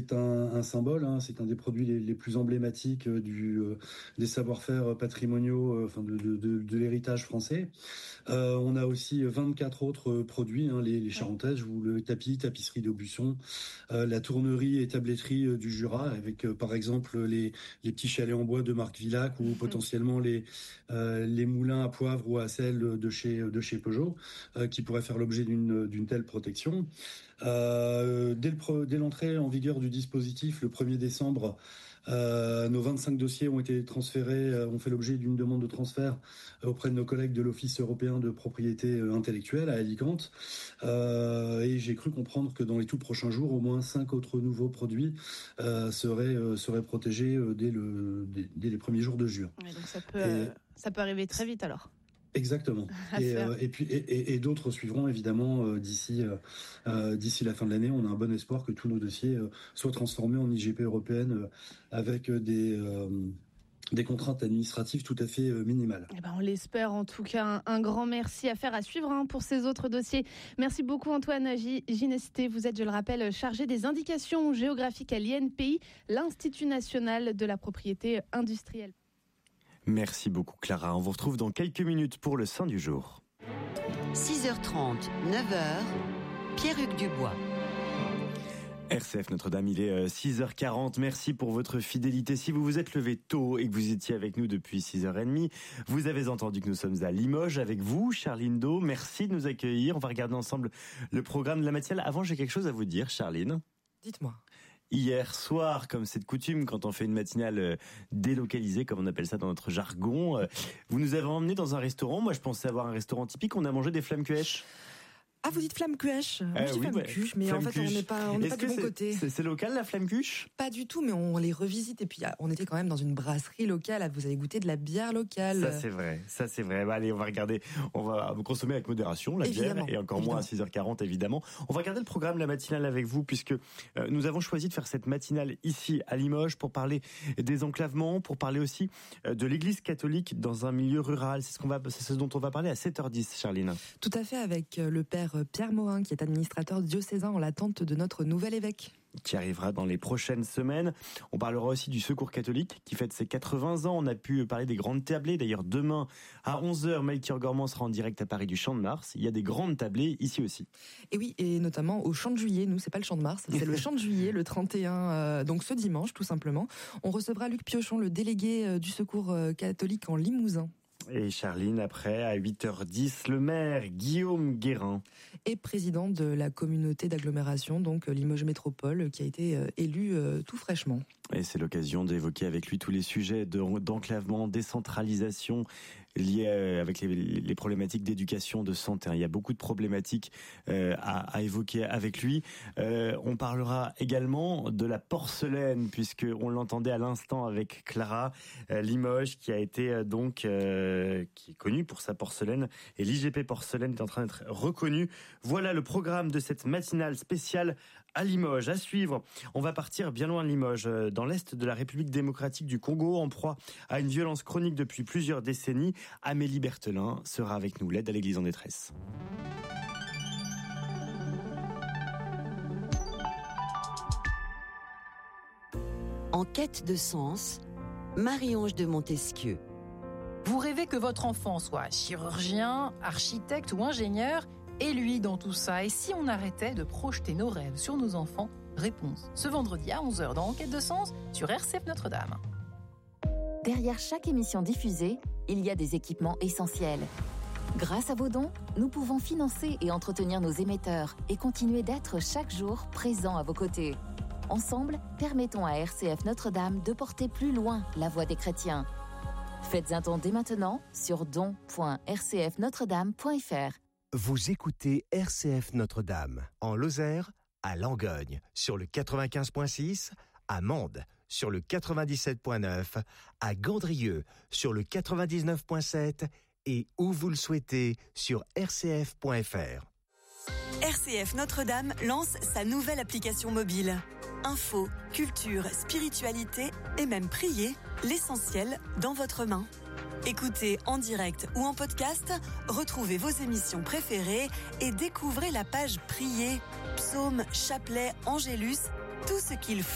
c'est un symbole, hein, c'est un des produits les plus emblématiques des savoir-faire patrimoniaux, de l'héritage français. On a aussi 24 autres produits, hein, les charentaises, le tapisserie d'Aubusson, la tournerie et tabletterie du Jura, avec par exemple les petits chalets en bois de Marc Villac ou potentiellement les moulins à poivre ou à sel de chez Peugeot, qui pourraient faire l'objet d'une telle protection. Dès l'entrée en vigueur du dispositif, le 1er décembre, nos 25 dossiers ont été transférés, ont fait l'objet d'une demande de transfert auprès de nos collègues de l'Office européen de propriété intellectuelle à Alicante. Et j'ai cru comprendre que dans les tout prochains jours, au moins 5 autres nouveaux produits seraient protégés dès les premiers jours de juin. Ouais, donc ça peut arriver très vite alors. Exactement. Et d'autres suivront évidemment d'ici la fin de l'année. On a un bon espoir que tous nos dossiers soient transformés en IGP européenne avec des contraintes administratives tout à fait minimales. On l'espère en tout cas. Un grand merci à faire à suivre pour ces autres dossiers. Merci beaucoup Antoine Ginesté. Vous êtes, je le rappelle, chargé des indications géographiques à l'INPI, l'Institut national de la propriété industrielle. Merci beaucoup Clara. On vous retrouve dans quelques minutes pour le Saint du jour. 6h30, 9h, Pierre-Hugues Dubois. RCF Notre-Dame, il est 6h40. Merci pour votre fidélité. Si vous vous êtes levé tôt et que vous étiez avec nous depuis 6h30, vous avez entendu que nous sommes à Limoges avec vous, Charline Do. Merci de nous accueillir. On va regarder ensemble le programme de la matinale. Avant, j'ai quelque chose à vous dire, Charline. Dites-moi. Hier soir, comme c'est de coutume, quand on fait une matinale délocalisée, comme on appelle ça dans notre jargon, vous nous avez emmenés dans un restaurant. Moi, je pensais avoir un restaurant typique. On a mangé des flammekueche. Ah, vous dites flammekuche. Moi, je dis flammekuche, mais flammekuche. En fait, on n'est pas du bon côté. C'est local, la flammekuche ? Pas du tout, mais on les revisite. Et puis, on était quand même dans une brasserie locale. Vous avez goûté de la bière locale. Ça, c'est vrai. Allez, on va regarder. On va consommer avec modération la bière. Et encore moins à 6h40, évidemment. On va regarder le programme de la matinale avec vous, puisque nous avons choisi de faire cette matinale ici, à Limoges, pour parler des enclavements, pour parler aussi de l'église catholique dans un milieu rural. C'est ce dont on va parler à 7h10, Charline. Tout à fait, avec le père Pierre Morin, qui est administrateur diocésain en l'attente de notre nouvel évêque. Qui arrivera dans les prochaines semaines. On parlera aussi du Secours catholique qui fête ses 80 ans. On a pu parler des grandes tablées. D'ailleurs, demain à 11h, Melchior Gormand sera en direct à Paris du Champ de Mars. Il y a des grandes tablées ici aussi. Et oui, et notamment au Champ de Juillet. Nous, c'est pas le Champ de Mars, c'est le Champ de Juillet, le 31. Donc ce dimanche, tout simplement. On recevra Luc Piochon, le délégué du Secours catholique en Limousin. Et Charline, après, à 8h10, le maire Guillaume Guérin. Et président de la communauté d'agglomération, donc Limoges Métropole, qui a été élu tout fraîchement. Et c'est l'occasion d'évoquer avec lui tous les sujets d'enclavement, décentralisation, liés avec les problématiques d'éducation, de santé. Il y a beaucoup de problématiques à évoquer avec lui. On parlera également de la porcelaine, puisque on l'entendait à l'instant avec Clara. Limoges, qui a été qui est connue pour sa porcelaine, et l'IGP porcelaine est en train d'être reconnue. Voilà le programme de cette matinale spéciale à Limoges. À suivre, on va partir bien loin de Limoges, dans l'est de la République démocratique du Congo, en proie à une violence chronique depuis plusieurs décennies. Amélie Berthelin sera avec nous, l'aide à l'église en détresse. En quête de sens, Marie-Ange de Montesquieu. Vous rêvez que votre enfant soit chirurgien, architecte ou ingénieur, et lui dans tout ça. Et si on arrêtait de projeter nos rêves sur nos enfants ? Réponse ce vendredi à 11h dans Enquête de sens sur RCF Notre-Dame. Derrière chaque émission diffusée, il y a des équipements essentiels. Grâce à vos dons, nous pouvons financer et entretenir nos émetteurs et continuer d'être chaque jour présents à vos côtés. Ensemble, permettons à RCF Notre-Dame de porter plus loin la voix des chrétiens. Faites un don dès maintenant sur don.rcfnotredame.fr. Vous écoutez RCF Notre-Dame en Lozère, à Langogne sur le 95.6, à Mende sur le 97.9, à Gandrieux sur le 99.7 et où vous le souhaitez sur rcf.fr. RCF Notre-Dame lance sa nouvelle application mobile. Info, culture, spiritualité et même prier, l'essentiel dans votre main. Écoutez en direct ou en podcast, retrouvez vos émissions préférées et découvrez la page Prier, psaumes, chapelets, angélus, tout ce qu'il faut